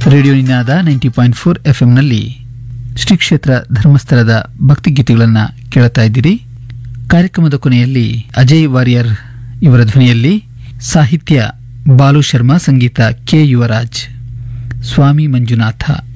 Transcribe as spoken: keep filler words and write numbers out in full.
Radio ನಿನಾದ ninety point four F ಎಂನಲ್ಲಿ Shri ಕ್ಷೇತ್ರ ಧರ್ಮಸ್ಥಳದ ಭಕ್ತಿಗೀತೆಗಳನ್ನು ಕೇಳುತ್ತಾ ಇದ್ದೀರಿ. ಕಾರ್ಯಕ್ರಮದ ಕೊನೆಯಲ್ಲಿ ಅಜಯ್ ವಾರಿಯರ್ ಇವರ ಧ್ವನಿಯಲ್ಲಿ ಸಾಹಿತ್ಯ ಬಾಲು ಶರ್ಮಾ, ಸಂಗೀತ ಕೆ ಯುವರಾಜ್. ಸ್ವಾಮಿ ಮಂಜುನಾಥ.